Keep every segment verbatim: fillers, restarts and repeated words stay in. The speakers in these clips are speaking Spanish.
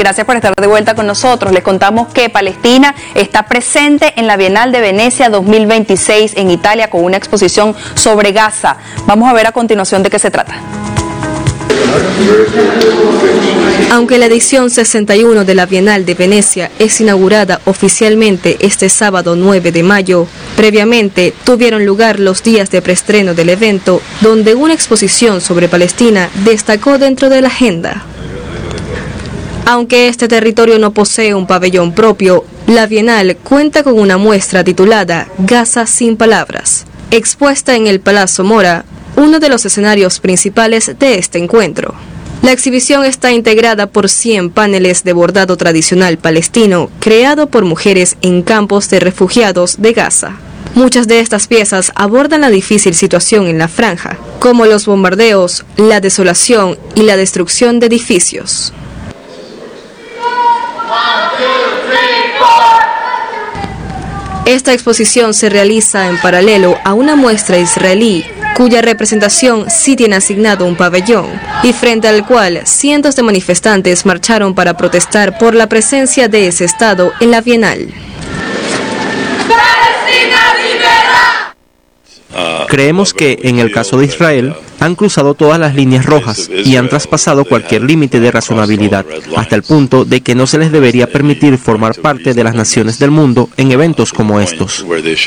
Gracias por estar de vuelta con nosotros. Les contamos que Palestina está presente en la Bienal de Venecia dos mil veintiséis en Italia con una exposición sobre Gaza. Vamos a ver a continuación de qué se trata. Aunque la edición sesenta y uno de la Bienal de Venecia es inaugurada oficialmente este sábado nueve de mayo, previamente tuvieron lugar los días de preestreno del evento, donde una exposición sobre Palestina destacó dentro de la agenda. Aunque este territorio no posee un pabellón propio, la Bienal cuenta con una muestra titulada Gaza sin palabras, expuesta en el Palazzo Mora, uno de los escenarios principales de este encuentro. La exhibición está integrada por cien paneles de bordado tradicional palestino, creado por mujeres en campos de refugiados de Gaza. Muchas de estas piezas abordan la difícil situación en la franja, como los bombardeos, la desolación y la destrucción de edificios. Esta exposición se realiza en paralelo a una muestra israelí, cuya representación sí tiene asignado un pabellón, y frente al cual cientos de manifestantes marcharon para protestar por la presencia de ese Estado en la Bienal. Creemos que, en el caso de Israel, han cruzado todas las líneas rojas y han traspasado cualquier límite de razonabilidad, hasta el punto de que no se les debería permitir formar parte de las naciones del mundo en eventos como estos.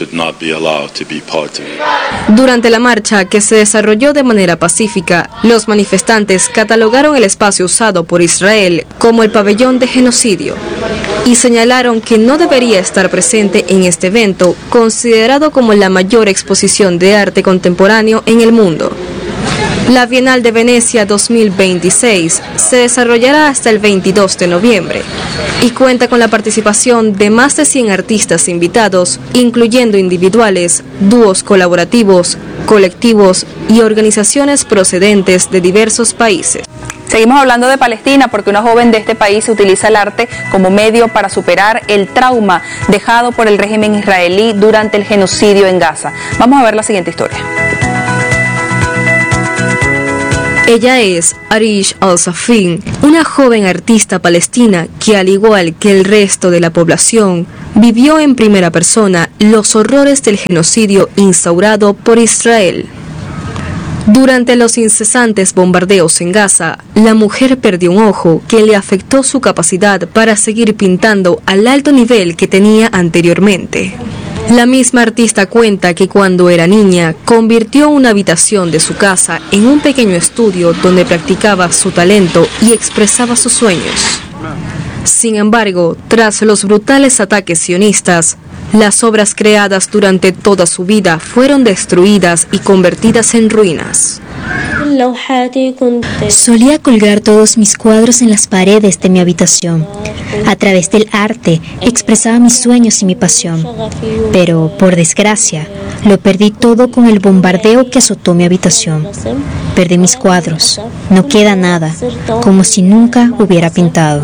Durante la marcha, que se desarrolló de manera pacífica, los manifestantes catalogaron el espacio usado por Israel como el pabellón de genocidio y señalaron que no debería estar presente en este evento, considerado como la mayor exposición de arte contemporáneo en el mundo. La Bienal de Venecia dos mil veintiséis se desarrollará hasta el veintidós de noviembre y cuenta con la participación de más de cien artistas invitados, incluyendo individuales, dúos colaborativos, colectivos y organizaciones procedentes de diversos países. Seguimos hablando de Palestina porque una joven de este país utiliza el arte como medio para superar el trauma dejado por el régimen israelí durante el genocidio en Gaza. Vamos a ver la siguiente historia. Ella es Arish Al-Safin, una joven artista palestina que, al igual que el resto de la población, vivió en primera persona los horrores del genocidio instaurado por Israel. Durante los incesantes bombardeos en Gaza, la mujer perdió un ojo que le afectó su capacidad para seguir pintando al alto nivel que tenía anteriormente. La misma artista cuenta que cuando era niña convirtió una habitación de su casa en un pequeño estudio donde practicaba su talento y expresaba sus sueños. Sin embargo, tras los brutales ataques sionistas, las obras creadas durante toda su vida fueron destruidas y convertidas en ruinas. Solía colgar todos mis cuadros en las paredes de mi habitación. A través del arte expresaba mis sueños y mi pasión. Pero, por desgracia, lo perdí todo con el bombardeo que azotó mi habitación. Perdí mis cuadros. No queda nada, como si nunca hubiera pintado.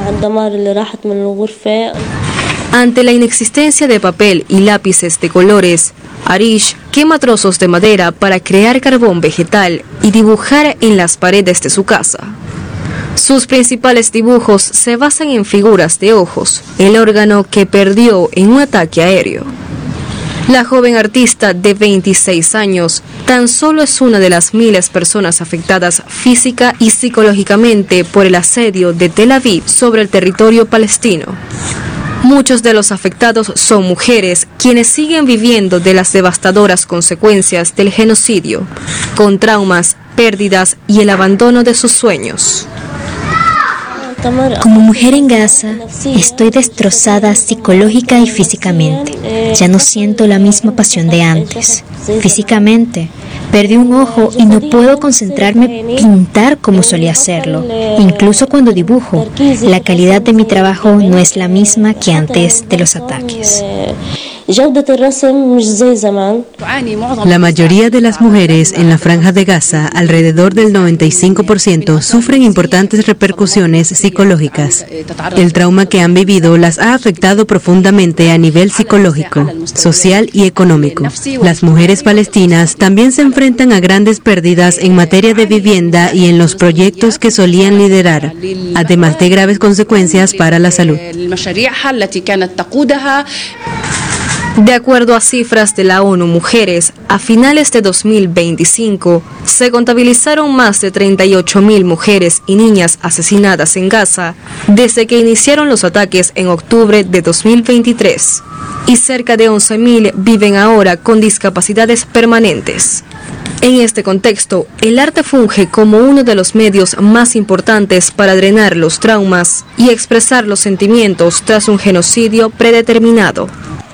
Ante la inexistencia de papel y lápices de colores, Arish quema trozos de madera para crear carbón vegetal y dibujar en las paredes de su casa. Sus principales dibujos se basan en figuras de ojos, el órgano que perdió en un ataque aéreo. La joven artista de veintiséis años tan solo es una de las miles de personas afectadas física y psicológicamente por el asedio de Tel Aviv sobre el territorio palestino. Muchos de los afectados son mujeres quienes siguen viviendo de las devastadoras consecuencias del genocidio, con traumas, pérdidas y el abandono de sus sueños. Como mujer en Gaza, estoy destrozada psicológica y físicamente. Ya no siento la misma pasión de antes. Físicamente, perdí un ojo y no puedo concentrarme en pintar como solía hacerlo. Incluso cuando dibujo, la calidad de mi trabajo no es la misma que antes de los ataques. La mayoría de las mujeres en la Franja de Gaza, alrededor del noventa y cinco por ciento, sufren importantes repercusiones psicológicas. El trauma que han vivido las ha afectado profundamente a nivel psicológico, social y económico. Las mujeres palestinas también se enfrentan a grandes pérdidas en materia de vivienda y en los proyectos que solían liderar, además de graves consecuencias para la salud. De acuerdo a cifras de la ONU Mujeres, a finales de dos mil veinticinco se contabilizaron más de treinta y ocho mil mujeres y niñas asesinadas en Gaza desde que iniciaron los ataques en octubre de dos mil veintitrés, y cerca de once mil viven ahora con discapacidades permanentes. En este contexto, el arte funge como uno de los medios más importantes para drenar los traumas y expresar los sentimientos tras un genocidio predeterminado.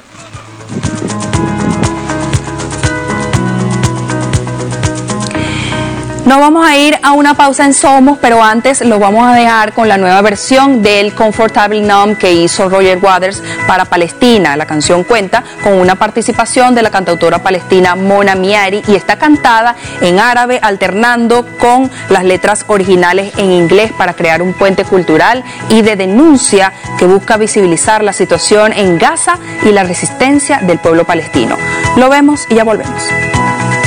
Nos vamos a ir a una pausa en Somos, pero antes lo vamos a dejar con la nueva versión del Comfortable Numb que hizo Roger Waters para Palestina. La canción cuenta con una participación de la cantautora palestina Mona Miari y está cantada en árabe alternando con las letras originales en inglés para crear un puente cultural y de denuncia que busca visibilizar la situación en Gaza y la resistencia del pueblo palestino. Lo vemos y ya volvemos.